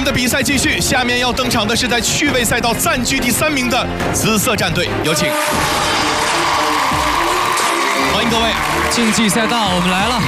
们的比赛继续，下面要登场的是在趣味赛道暂居第3名的紫色战队，有请。欢迎各位， 竞技赛道我们来了。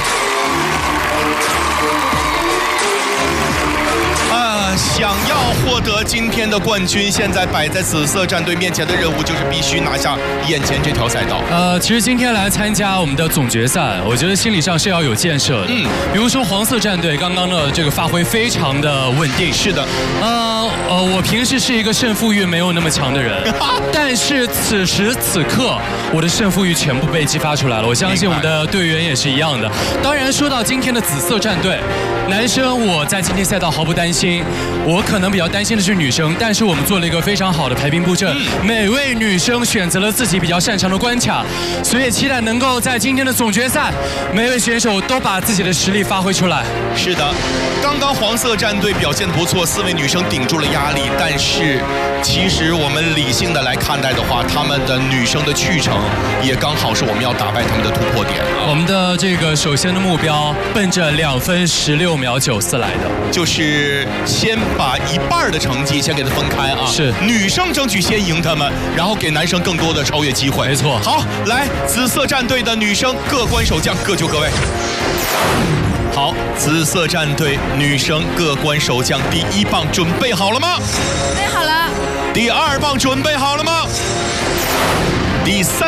想要获得今天的冠军，现在摆在紫色战队面前的任务就是必须拿下眼前这条赛道。 其实今天来参加我们的总决赛，我觉得心理上是要有建设的。比如说黄色战队刚刚的这个发挥非常的稳定。 是的。 我平时是一个胜负欲没有那么强的人，但是此时此刻我的胜负欲全部被激发出来了。我相信我们的队员也是一样的。当然说到今天的紫色战队，男生我在今天赛道毫不担心。我可能比较担心的是女生，但是我们做了一个非常好的排兵布阵，每位女生选择了自己比较擅长的关卡，所以期待能够在今天的总决赛，每位选手都把自己的实力发挥出来。 是的，刚刚黄色战队表现得不错，4位女生顶住了压力，但是其实我们理性的来看待的话，她们的女生的去程也刚好是我们要打败她们的突破点。 我们的这个首先的目标奔着2分16秒94来的， 就是先把一半的成绩先给它分开啊， 是女生争取先赢他们，然后给男生更多的超越机会。 没错。 好，来，紫色战队的女生各关守将，各就各位。好，紫色战队女生各关守将，第1棒准备好了吗？ 准备好了。 第2棒准备好了吗？第3